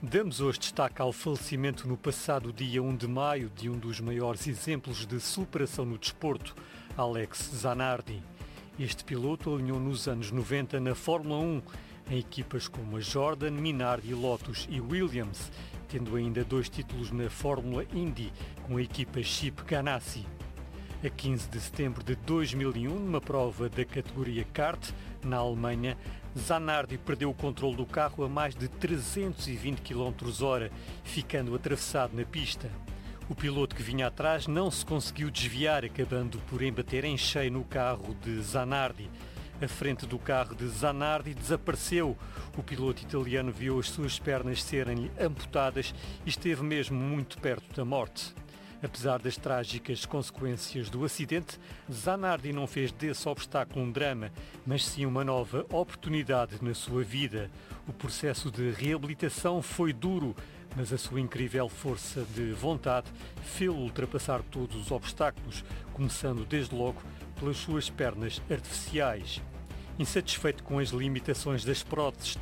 Damos hoje destaque ao falecimento no passado dia 1 de maio de um dos maiores exemplos de superação no desporto, Alex Zanardi. Este piloto alinhou nos anos 90 na Fórmula 1, em equipas como a Jordan, Minardi, Lotus e Williams, tendo ainda 2 títulos na Fórmula Indy com a equipa Chip Ganassi. A 15 de setembro de 2001, numa prova da categoria kart, na Alemanha, Zanardi perdeu o controle do carro a mais de 320 km/h, ficando atravessado na pista. O piloto que vinha atrás não se conseguiu desviar, acabando por embater em cheio no carro de Zanardi. A frente do carro de Zanardi desapareceu. O piloto italiano viu as suas pernas serem amputadas e esteve mesmo muito perto da morte. Apesar das trágicas consequências do acidente, Zanardi não fez desse obstáculo um drama, mas sim uma nova oportunidade na sua vida. O processo de reabilitação foi duro, mas a sua incrível força de vontade fez-o ultrapassar todos os obstáculos, começando desde logo pelas suas pernas artificiais. Insatisfeito com as limitações das próteses